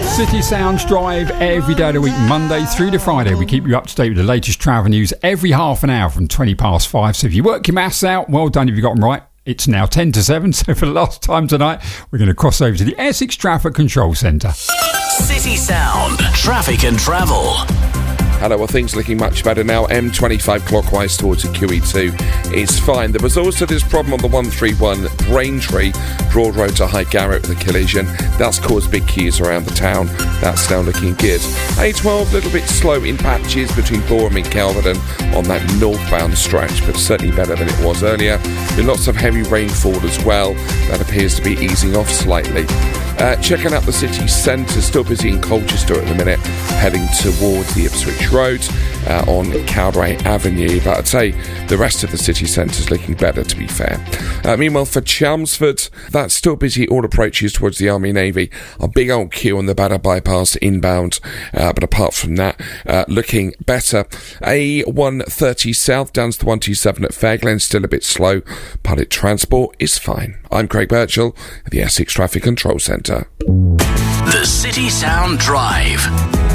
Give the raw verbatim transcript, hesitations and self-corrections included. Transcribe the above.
City Sounds Drive every day of the week, Monday through to Friday. We keep you up to date with the latest travel news every half an hour from twenty past five. So if you work your maths out, well done if you got them right. It's now ten to seven, so for the last time tonight, we're going to cross over to the Essex Traffic Control Centre. City Sound, traffic and travel. Hello, well, things looking much better now. M twenty-five clockwise towards the Q E two is fine. There was also this problem on the one thirty-one Braintree, Broad Road to High Garrett with a collision. That's caused big queues around the town. That's now looking good. A twelve, a little bit slow in patches between Boreham and Calverton on that northbound stretch, but certainly better than it was earlier. With lots of heavy rainfall as well. That appears to be easing off slightly. Uh, checking out the city centre, still busy in Colchester at the minute, heading towards the Ipswich Road uh, on Cowdray Avenue. But I'd say the rest of the city centre is looking better, to be fair. Uh, meanwhile, for Chelmsford, that's still busy all approaches towards the Army Navy. A big old queue on the Badder Bypass inbound, uh, but apart from that, uh, looking better. A one thirty south down to the one twenty-seven at Fairglen, still a bit slow. Public transport is fine. I'm Craig Birchall at the Essex Traffic Control Centre. The City Sound Drive.